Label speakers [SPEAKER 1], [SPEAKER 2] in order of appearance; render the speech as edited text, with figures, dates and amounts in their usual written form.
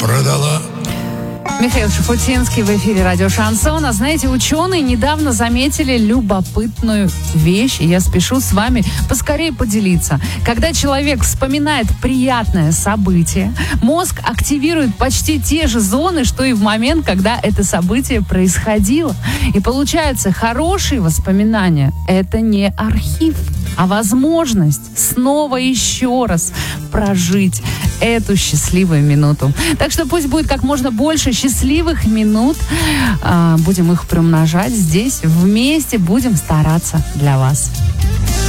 [SPEAKER 1] продала.
[SPEAKER 2] Михаил Шуфутинский в эфире радио «Шансон». А знаете, ученые недавно заметили любопытную вещь, и я спешу с вами поскорее поделиться. Когда человек вспоминает приятное событие, мозг активирует почти те же зоны, что и в момент, когда это событие происходило. И получается, хорошие воспоминания – это не архив, а возможность снова еще раз прожить эту счастливую минуту. Так что пусть будет как можно больше счастливых минут. Будем их приумножать здесь. Вместе будем стараться для вас.